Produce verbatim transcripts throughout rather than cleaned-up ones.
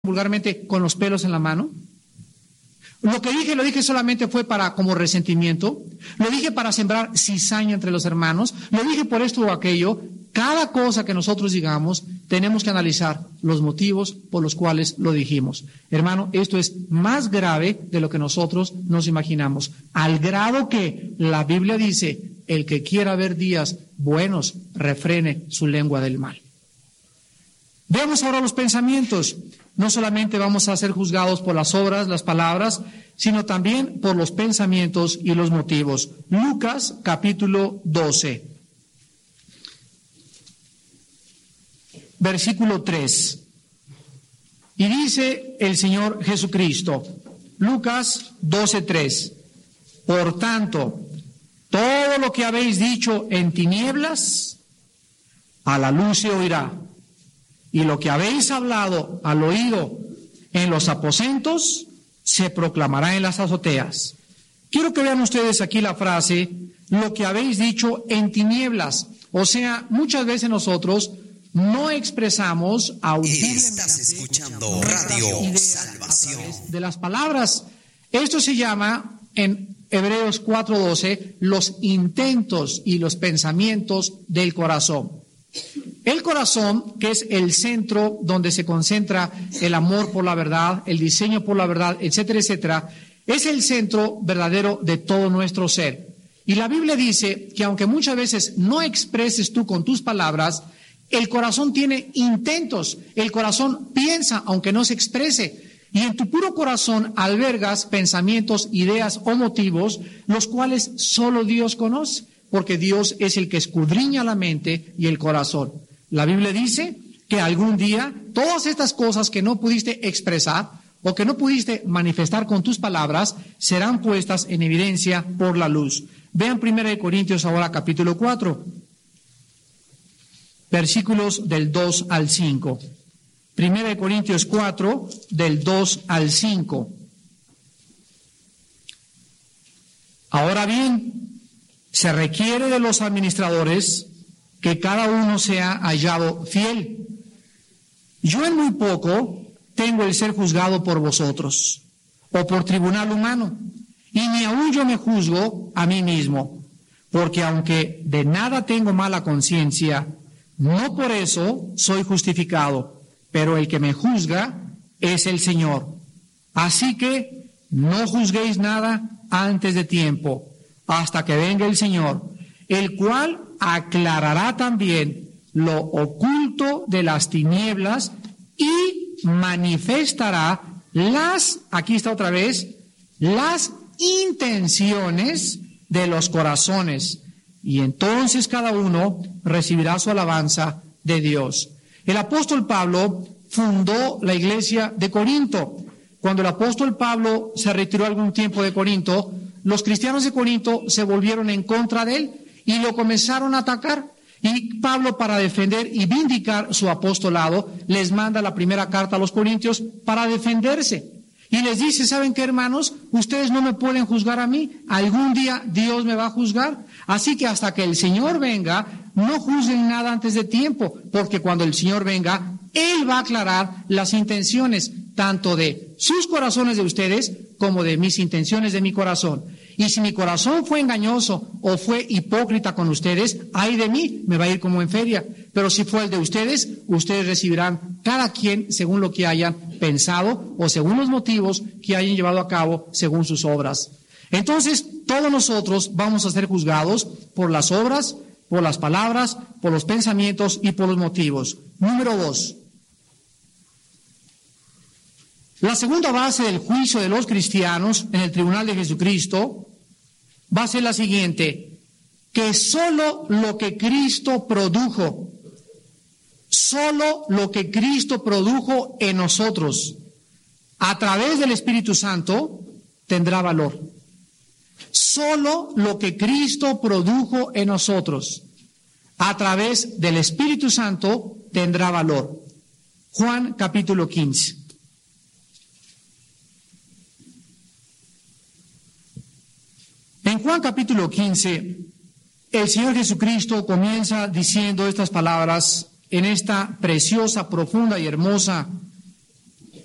vulgarmente con los pelos en la mano. Lo que dije, lo dije solamente fue para como resentimiento. Lo dije para sembrar cizaña entre los hermanos. Lo dije por esto o aquello. Cada cosa que nosotros digamos, tenemos que analizar los motivos por los cuales lo dijimos. Hermano, esto es más grave de lo que nosotros nos imaginamos. Al grado que la Biblia dice, el que quiera ver días buenos, refrene su lengua del mal. Veamos ahora los pensamientos. No solamente vamos a ser juzgados por las obras, las palabras, sino también por los pensamientos y los motivos. Lucas capítulo doce, versículo tres. Y dice el Señor Jesucristo, Lucas doce, tres. Por tanto, todo lo que habéis dicho en tinieblas, a la luz se oirá. Y lo que habéis hablado al oído en los aposentos, se proclamará en las azoteas. Quiero que vean ustedes aquí la frase, lo que habéis dicho en tinieblas. O sea, muchas veces nosotros no expresamos audiblemente. Estás escuchando Radio Salvación. De las palabras. Esto se llama, en Hebreos cuatro doce, los intentos y los pensamientos del corazón. El corazón, que es el centro donde se concentra el amor por la verdad, el diseño por la verdad, etcétera, etcétera, es el centro verdadero de todo nuestro ser. Y la Biblia dice que aunque muchas veces no expreses tú con tus palabras, el corazón tiene intentos, el corazón piensa aunque no se exprese. Y en tu puro corazón albergas pensamientos, ideas o motivos, los cuales solo Dios conoce, porque Dios es el que escudriña la mente y el corazón. La Biblia dice que algún día todas estas cosas que no pudiste expresar o que no pudiste manifestar con tus palabras serán puestas en evidencia por la luz. Vean primera de Corintios ahora capítulo cuatro, versículos del dos al cinco. primera de Corintios cuatro, del dos al cinco. Ahora bien, se requiere de los administradores que cada uno sea hallado fiel. Yo en muy poco tengo el ser juzgado por vosotros, o por tribunal humano, y ni aún yo me juzgo a mí mismo, porque aunque de nada tengo mala conciencia, no por eso soy justificado, pero el que me juzga es el Señor. Así que no juzguéis nada antes de tiempo, hasta que venga el Señor, el cual aclarará también lo oculto de las tinieblas y manifestará las, aquí está otra vez, las intenciones de los corazones. Y entonces cada uno recibirá su alabanza de Dios. El apóstol Pablo fundó la iglesia de Corinto. Cuando el apóstol Pablo se retiró algún tiempo de Corinto, los cristianos de Corinto se volvieron en contra de él y lo comenzaron a atacar. Y Pablo, para defender y vindicar su apostolado, les manda la primera carta a los corintios para defenderse. Y les dice, ¿saben qué, hermanos? Ustedes no me pueden juzgar a mí. Algún día Dios me va a juzgar. Así que hasta que el Señor venga, no juzguen nada antes de tiempo, porque cuando el Señor venga, Él va a aclarar las intenciones, tanto de sus corazones de ustedes, como de mis intenciones de mi corazón. Y si mi corazón fue engañoso o fue hipócrita con ustedes, ay de mí, me va a ir como en feria. Pero si fue el de ustedes, ustedes recibirán cada quien según lo que hayan pensado o según los motivos que hayan llevado a cabo según sus obras. Entonces, todos nosotros vamos a ser juzgados por las obras, por las palabras, por los pensamientos y por los motivos. Número dos. La segunda base del juicio de los cristianos en el tribunal de Jesucristo va a ser la siguiente, que solo lo que Cristo produjo, solo lo que Cristo produjo en nosotros, a través del Espíritu Santo, tendrá valor. Solo lo que Cristo produjo en nosotros, a través del Espíritu Santo, tendrá valor. Juan capítulo quince. En Juan capítulo quince, el Señor Jesucristo comienza diciendo estas palabras en esta preciosa, profunda y hermosa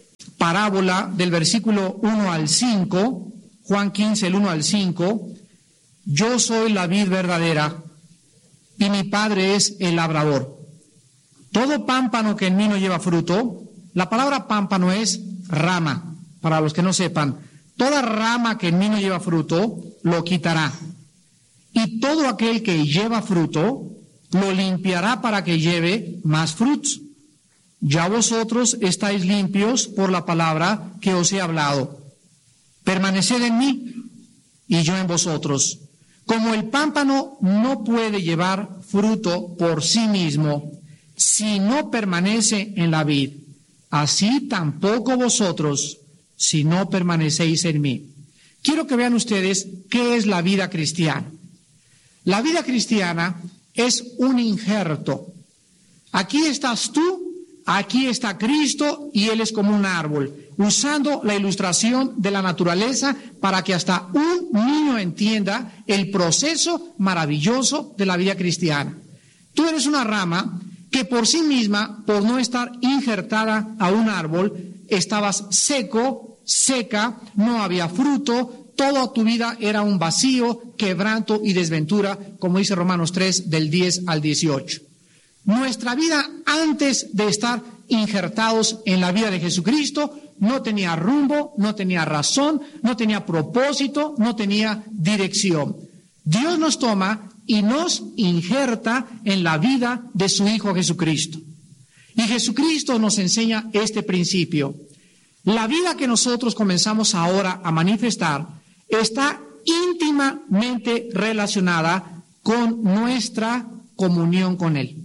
parábola del versículo uno al cinco, Juan quince, el uno al cinco, yo soy la vid verdadera y mi Padre es el labrador. Todo pámpano que en mí no lleva fruto, la palabra pámpano es rama, para los que no sepan, toda rama que en mí no lleva fruto, lo quitará. Y todo aquel que lleva fruto, lo limpiará para que lleve más frutos. Ya vosotros estáis limpios por la palabra que os he hablado. Permaneced en mí y yo en vosotros. Como el pámpano no puede llevar fruto por sí mismo si no permanece en la vid, así tampoco vosotros si no permanecéis en mí. Quiero que vean ustedes qué es la vida cristiana. La vida cristiana es un injerto. Aquí estás tú, aquí está Cristo y Él es como un árbol, usando la ilustración de la naturaleza para que hasta un niño entienda el proceso maravilloso de la vida cristiana. Tú eres una rama que por sí misma, por no estar injertada a un árbol, estabas seco, seca, no había fruto, toda tu vida era un vacío, quebranto y desventura, como dice Romanos tres, del diez al dieciocho. Nuestra vida antes de estar injertados en la vida de Jesucristo no tenía rumbo, no tenía razón, no tenía propósito, no tenía dirección. Dios nos toma y nos injerta en la vida de su Hijo Jesucristo. Y Jesucristo nos enseña este principio. La vida que nosotros comenzamos ahora a manifestar está íntimamente relacionada con nuestra comunión con Él.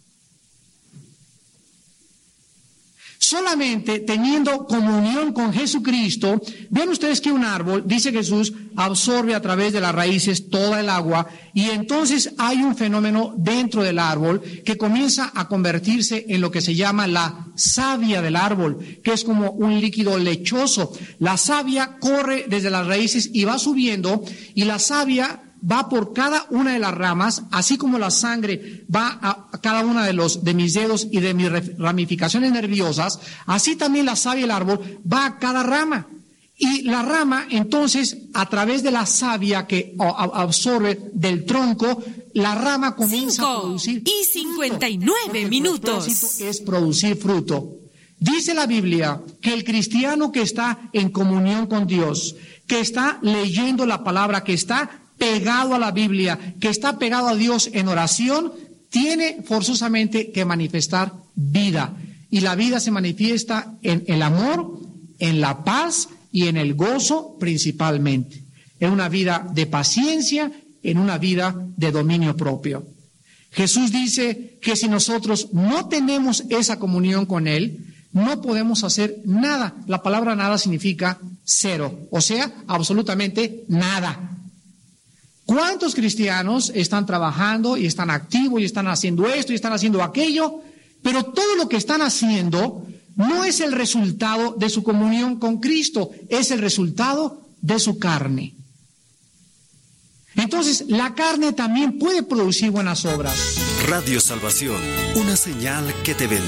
Solamente teniendo comunión con Jesucristo, vean ustedes que un árbol, dice Jesús, absorbe a través de las raíces toda el agua y entonces hay un fenómeno dentro del árbol que comienza a convertirse en lo que se llama la savia del árbol, que es como un líquido lechoso. La savia corre desde las raíces y va subiendo y la savia va por cada una de las ramas, así como la sangre va a cada una de los de mis dedos y de mis ramificaciones nerviosas, así también la savia del árbol va a cada rama. Y la rama, entonces, a través de la savia que absorbe del tronco, la rama comienza Cinco a producir y cincuenta y nueve minutos. Es producir fruto. Dice la Biblia que el cristiano que está en comunión con Dios, que está leyendo la palabra, que está pegado a la Biblia, que está pegado a Dios en oración, tiene forzosamente que manifestar vida. Y la vida se manifiesta en el amor, en la paz y en el gozo principalmente. En una vida de paciencia, en una vida de dominio propio. Jesús dice que si nosotros no tenemos esa comunión con Él, no podemos hacer nada. La palabra nada significa cero, o sea, absolutamente nada. ¿Cuántos cristianos están trabajando y están activos y están haciendo esto y están haciendo aquello? Pero todo lo que están haciendo no es el resultado de su comunión con Cristo, es el resultado de su carne. Entonces, la carne también puede producir buenas obras. Radio Salvación, una señal que te bendice.